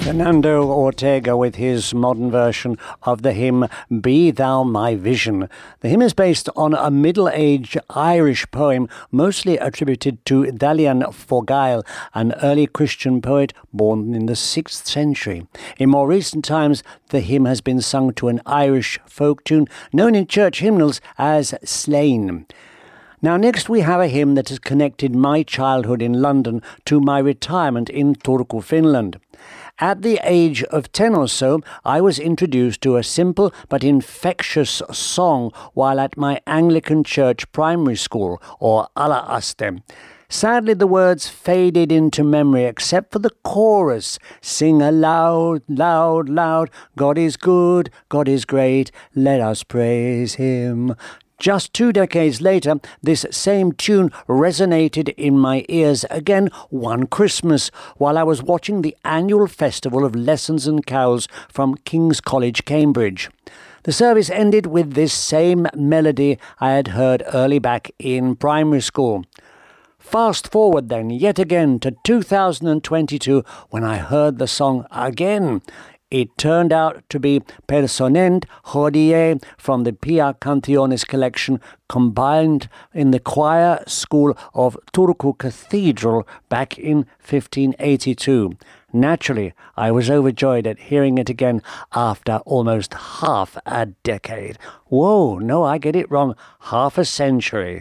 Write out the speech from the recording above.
Fernando Ortega with his modern version of the hymn Be Thou My Vision. The hymn is based on a middle-aged Irish poem mostly attributed to Dalian Forgail, an early Christian poet born in the 6th century. In more recent times, the hymn has been sung to an Irish folk tune known in church hymnals as Slane. Now, next we have a hymn that has connected my childhood in London to my retirement in Turku, Finland. At the age of 10 or so, I was introduced to a simple but infectious song while at my Anglican church primary school, or ala-aste. Sadly, the words faded into memory except for the chorus. Sing aloud, loud, loud, God is good, God is great, let us praise him. Just 2 decades later, this same tune resonated in my ears again one Christmas while I was watching the annual festival of lessons and carols from King's College, Cambridge. The service ended with this same melody I had heard early back in primary school. Fast forward then, yet again, to 2022 when I heard the song again. It turned out to be Personent Hodie from the Pia Canciones collection, combined in the choir school of Turku Cathedral back in 1582. Naturally, I was overjoyed at hearing it again after almost half a decade. Whoa, no, I get it wrong, half a century.